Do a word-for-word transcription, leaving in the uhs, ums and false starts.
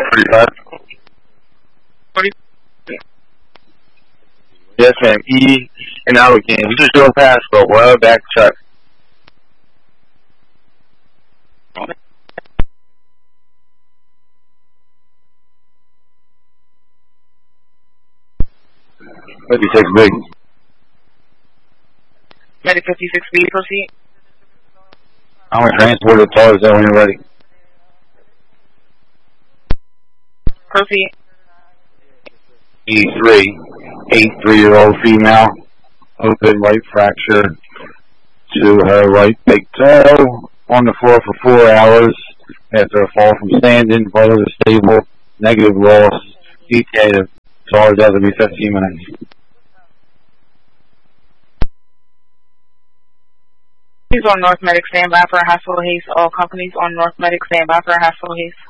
forty-five. forty. Yes, ma'am. E and out again. This is your passport. Well, back check. fifty-six B. Medic fifty-six B, proceed. I'm going to transport the Tarzan when you're ready. Proceed. E three, eighty-three-year-old female, open right fracture to her right big toe, on the floor for four hours after a fall from standing, part of the stable, negative loss, E T A to Tarzan will be fifteen minutes. Please on North Medic, stand by for a hospital haste. All companies on North Medic, stand by for a hospital haste.